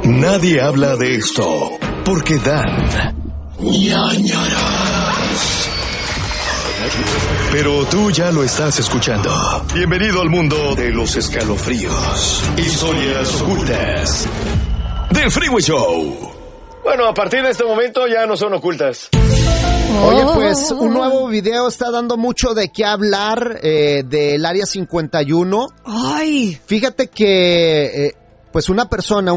Nadie habla de esto porque dan ñañaras. Pero tú ya lo estás escuchando. Bienvenido al mundo de los escalofríos. Historias ocultas del Freeway Show. Bueno, a partir de este momento ya no son ocultas. Oye, pues un nuevo video está dando mucho de qué hablar del Área 51. Ay. Fíjate que pues una persona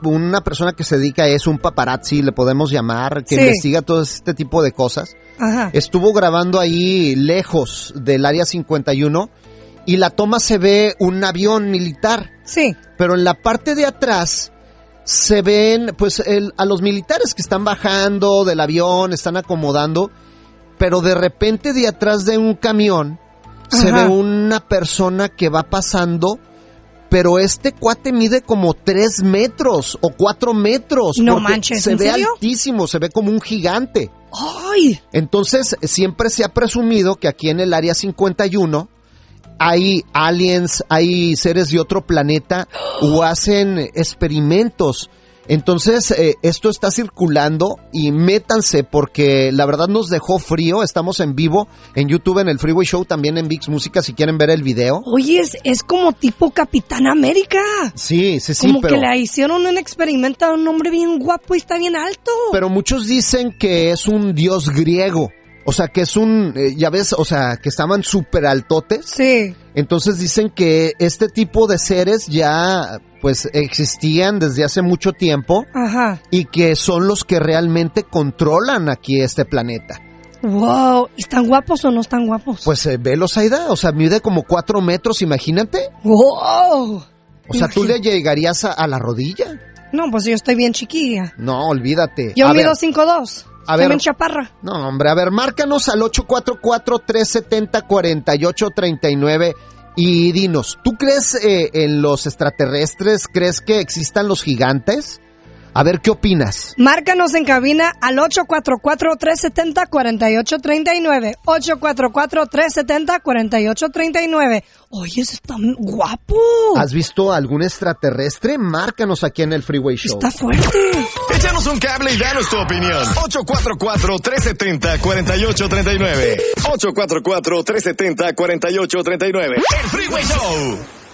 que se dedica a eso, un paparazzi le podemos llamar, que investiga todo este tipo de cosas. Ajá. Estuvo grabando ahí lejos del Área 51 y la toma se ve un avión militar. Sí. Pero en la parte de atrás se ven pues a los militares que están bajando del avión, están acomodando, pero de repente de atrás de un camión se ve una persona que va pasando, pero este cuate mide como 3 metros o 4 metros. No manches, se ¿en ve serio? altísimo, se ve como un gigante. ¡Ay! Entonces siempre se ha presumido que aquí en el Área 51 hay aliens, hay seres de otro planeta o hacen experimentos. Entonces, esto está circulando y métanse porque la verdad nos dejó frío. Estamos en vivo en YouTube, en el Freeway Show, también en VIX Música si quieren ver el video. Oye, es como tipo Capitán América. Sí, Como pero que le hicieron un experimento a un hombre bien guapo y está bien alto. Pero muchos dicen que es un dios griego. O sea, que es ya ves, o sea, que estaban súper altotes. Sí. Entonces dicen que este tipo de seres ya, pues, existían desde hace mucho tiempo. Ajá. Y que son los que realmente controlan aquí este planeta. Wow. ¿Están guapos o no están guapos? Pues, velos, Aida, o sea, mide como 4 metros, imagínate. Wow. O sea, ¿tú le llegarías a la rodilla? No, pues yo estoy bien chiquilla. No, olvídate. Yo mido 5'2". A ver, chaparra. No, hombre, a ver, márcanos al 844-370-4839 y dinos, ¿tú crees en los extraterrestres? ¿Crees que existan los gigantes? A ver, ¿qué opinas? Márcanos en cabina al 844-370-4839. 844-370-4839. Oye, ese está guapo. ¿Has visto algún extraterrestre? Márcanos aquí en el Freeway Show. Está fuerte. Échanos un cable y danos tu opinión. 844-370-4839. 844-370-4839. El Freeway Show.